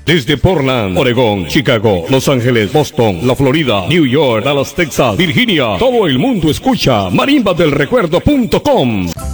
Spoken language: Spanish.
Desde Portland, Oregón, Chicago, Los Ángeles, Boston, la Florida, New York, Dallas, Texas, Virginia, todo el mundo escucha marimbadelrecuerdo.com.